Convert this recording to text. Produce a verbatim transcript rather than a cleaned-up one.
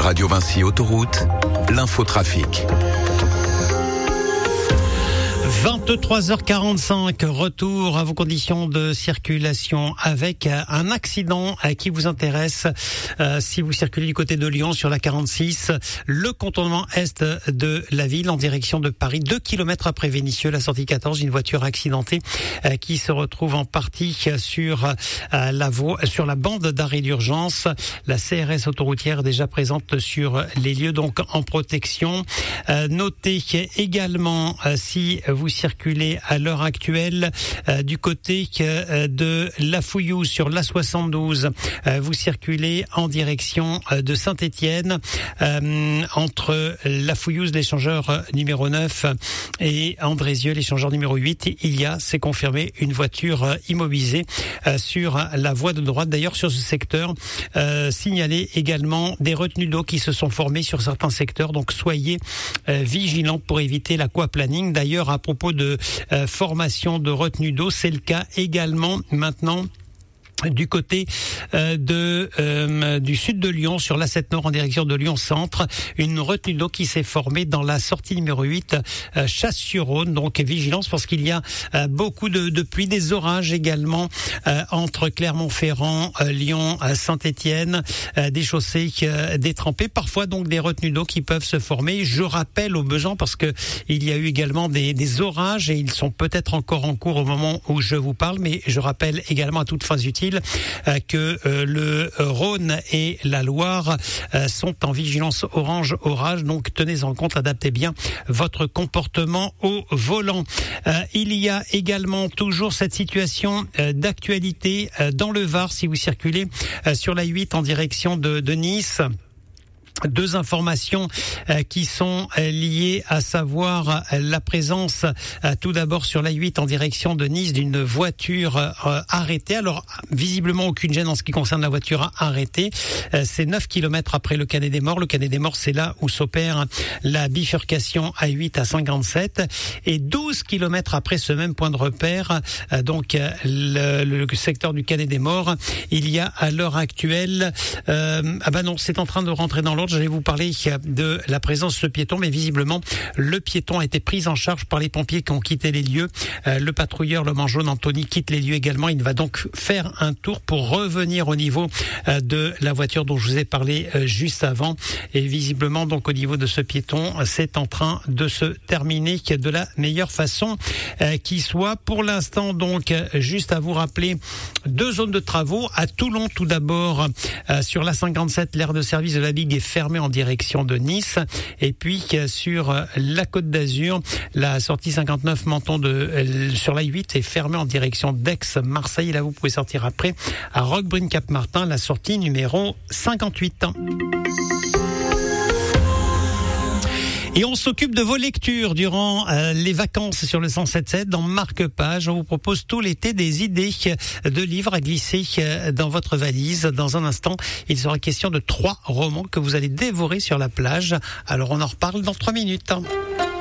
Radio Vinci Autoroute, l'infotrafic. vingt-trois heures quarante-cinq, retour à vos conditions de circulation avec un accident qui vous intéresse euh, si vous circulez du côté de Lyon sur la quarante-six, le contournement est de la ville en direction de Paris, deux kilomètres après Vénissieux, la sortie quatorze, une voiture accidentée euh, qui se retrouve en partie sur, euh, la, voie, sur la bande d'arrêt d'urgence. La C R S autoroutière est déjà présente sur les lieux, donc en protection. Euh, notez également euh, si vous circulez à l'heure actuelle euh, du côté euh, de La Fouillouse sur l'A soixante-douze. Euh, vous circulez en direction euh, de Saint-Étienne euh, entre La Fouillouse, l'échangeur numéro neuf et Andrézieux, l'échangeur numéro huit. Il y a, c'est confirmé, une voiture euh, immobilisée euh, sur la voie de droite. D'ailleurs, sur ce secteur, euh, signalez également des retenues d'eau qui se sont formées sur certains secteurs. Donc, soyez euh, vigilants pour éviter l'aquaplaning. D'ailleurs, à propos de euh, formation de retenue d'eau, c'est le cas également maintenant du côté euh, de euh, du sud de Lyon sur l'A sept Nord en direction de Lyon Centre, une retenue d'eau qui s'est formée dans la sortie numéro huit euh, Chasse-sur-Rhône. Donc vigilance parce qu'il y a euh, beaucoup de, de pluie, des orages également euh, entre Clermont-Ferrand, euh, Lyon, euh, Saint-Étienne, euh, des chaussées euh, détrempées, parfois donc des retenues d'eau qui peuvent se former. Je rappelle aux besoins parce que il y a eu également des, des orages et ils sont peut-être encore en cours au moment où je vous parle, mais je rappelle également à toute fin utile que euh, le Rhône et la Loire euh, sont en vigilance orange orage, donc tenez en compte, adaptez bien votre comportement au volant. Euh, il y a également toujours cette situation euh, d'actualité euh, dans le Var si vous circulez euh, sur la huit en direction de, de Nice. Deux informations euh, qui sont euh, liées à savoir euh, la présence euh, tout d'abord sur la huit en direction de Nice d'une voiture euh, arrêtée. Alors visiblement aucune gêne en ce qui concerne la voiture arrêtée. Euh, c'est neuf kilomètres après le Canet des Morts. Le Canet des Morts, c'est là où s'opère la bifurcation A huit à cinquante-sept et douze kilomètres après ce même point de repère, euh, donc euh, le, le secteur du Canet des Morts, il y a à l'heure actuelle euh, ah ben non, c'est en train de rentrer dans l'ordre. J'allais vous parler de la présence de ce piéton, mais visiblement, le piéton a été pris en charge par les pompiers qui ont quitté les lieux. Euh, le patrouilleur, le manche jaune, Anthony, quitte les lieux également. Il va donc faire un tour pour revenir au niveau euh, de la voiture dont je vous ai parlé euh, juste avant. Et visiblement, donc, au niveau de ce piéton, c'est en train de se terminer de la meilleure façon euh, qui soit. Pour l'instant, donc, juste à vous rappeler, deux zones de travaux. À Toulon, tout d'abord, euh, sur l'A cinquante-sept, l'aire de service de la Ligue est fermé en direction de Nice. Et puis sur la Côte d'Azur, la sortie cinquante-neuf Menton de sur la huit est fermée en direction d'Aix-Marseille. Là, vous pouvez sortir après à Roquebrune-Cap-Martin, la sortie numéro cinquante-huit. Et on s'occupe de vos lectures durant euh, les vacances sur le cent sept sept dans Marque-Page. On vous propose tout l'été des idées de livres à glisser euh, dans votre valise. Dans un instant, il sera question de trois romans que vous allez dévorer sur la plage. Alors on en reparle dans trois minutes.